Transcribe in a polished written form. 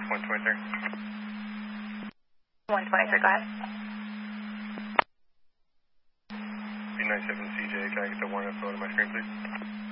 123. 123, go ahead. B97CJ, can I get the warrant photo to my screen, please?